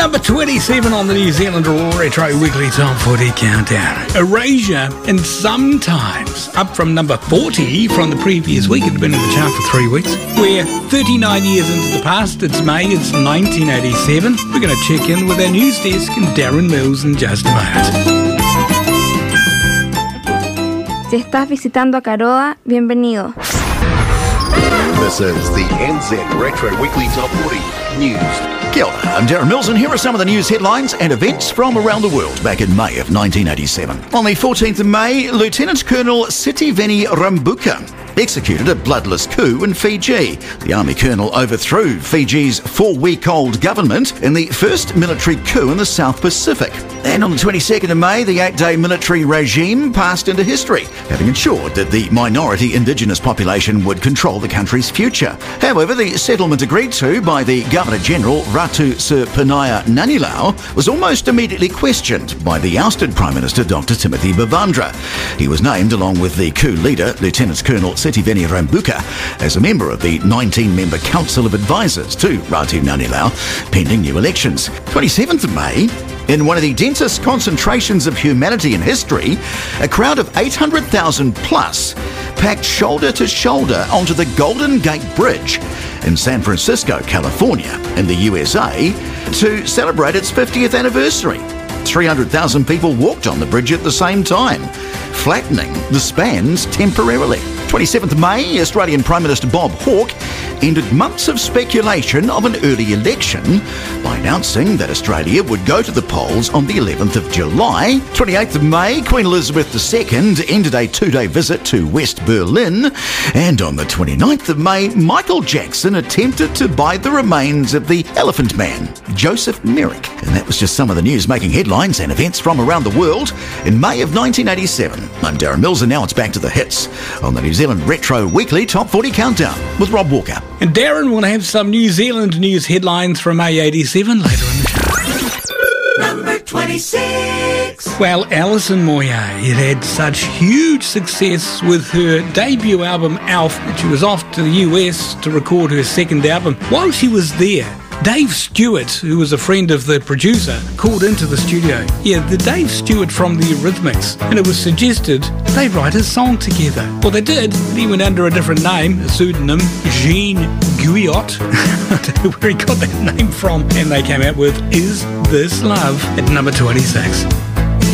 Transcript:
Number 27 on the New Zealand Retro Weekly Top 40 Countdown. Erasure and Sometimes, up from number 40 from the previous week. It had been in the chart for 3 weeks. We're 39 years into the past. It's May, it's 1987. We're going to check in with our news desk and Darren Mills in just a moment. Si estás visitando a Caroa, bienvenido. This is the NZ Retro Weekly Top 40 News. Kia ora, I'm Darren Mills, and here are some of the news headlines and events from around the world back in May of 1987. On the 14th of May, Lieutenant Colonel Sitiveni Rambuka executed a bloodless coup in Fiji. The army colonel overthrew Fiji's 4-week-old government in the first military coup in the South Pacific. And on the 22nd of May, the 8-day military regime passed into history, having ensured that the minority indigenous population would control the country's future. However, the settlement agreed to by the Governor-General Ratu Sir Penaya Nanilau was almost immediately questioned by the ousted Prime Minister Dr. Timothy Bavandra. He was named, along with the coup leader, Lieutenant Colonel Sitiveni Rambuka, as a member of the 19-member Council of Advisors to Ratu Nanilau, pending new elections. 27th of May, in one of the densest concentrations of humanity in history, a crowd of 800,000 plus packed shoulder to shoulder onto the Golden Gate Bridge in San Francisco, California, in the USA, to celebrate its 50th anniversary. 300,000 people walked on the bridge at the same time, flattening the spans temporarily. 27th May, Australian Prime Minister Bob Hawke ended months of speculation of an early election by announcing that Australia would go to the polls on the 11th of July. 28th of May, Queen Elizabeth II ended a 2-day visit to West Berlin. And on the 29th of May, Michael Jackson attempted to buy the remains of the Elephant Man, Joseph Merrick. And that was just some of the news making headlines and events from around the world in May of 1987. I'm Darren Mills, and now it's back to the hits on the New Zealand Retro Weekly Top 40 Countdown with Rob Walker. And Darren will have some New Zealand news headlines from May 87 later in the show. Number 26. Well, Alison Moyet had such huge success with her debut album, Alf, that she was off to the US to record her second album. While she was there, Dave Stewart, who was a friend of the producer, called into the studio. Yeah, the Dave Stewart from the Eurythmics. And it was suggested they write a song together. Well, they did, but he went under a different name, a pseudonym, Jean Guyot. I don't know where he got that name from. And they came out with Is This Love at number 26.